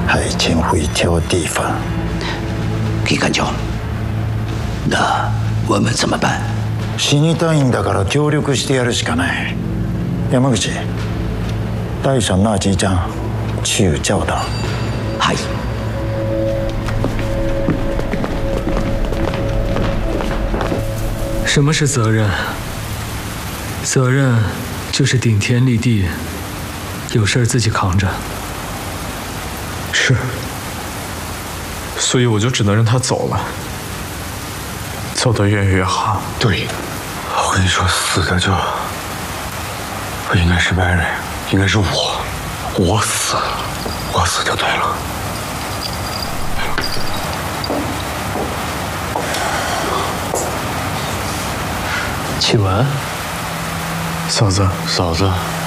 害秦桧挑地方。 可以干叫。那我们怎么办？ 死にたいんだから協力してやるしかない。山口，带上那几张去教导。 嗨。 什么是责任？责任就是顶天立地，有事儿自己扛着。 是，所以我就只能让他走了，走得越远越好。 对，我跟你说，死的就不应该是白瑞，应该是我，我死就对了。 启文， 嫂子， 嫂子。